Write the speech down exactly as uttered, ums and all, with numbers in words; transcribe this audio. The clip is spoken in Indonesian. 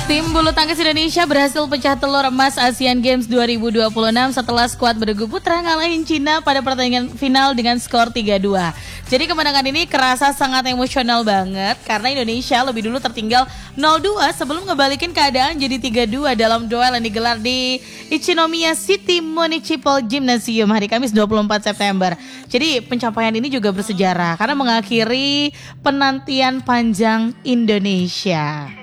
Tim bulu tangkis Indonesia berhasil pecah telur emas Asian Games dua ribu dua puluh enam setelah skuad bergu putra ngalahin Cina pada pertandingan final dengan skor tiga dua. Jadi kemenangan ini kerasa sangat emosional banget karena Indonesia lebih dulu tertinggal nol dua sebelum ngebalikin keadaan jadi tiga dua dalam duel yang digelar di Ichinomiya City Municipal Gymnasium hari Kamis dua puluh empat September. Jadi pencapaian ini juga bersejarah karena mengakhiri penantian panjang Indonesia.